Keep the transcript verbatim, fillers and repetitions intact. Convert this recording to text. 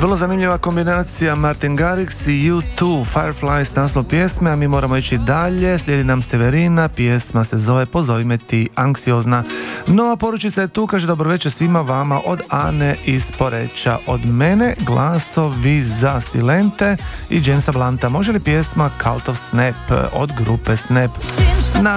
Vrlo zanimljiva kombinacija Martin Garrix i U dva, Fireflies, naslov pjesme, a mi moramo ići dalje. Slijedi nam Severina, pjesma se zove Pozovi me ti, anksiozna. Nova poručica je tu, kaže dobro večer svima vama od Ane iz Poreča. Od mene glasovi za Silente i Jamesa Blanta. Može li pjesma Cult of Snap od grupe Snap? Na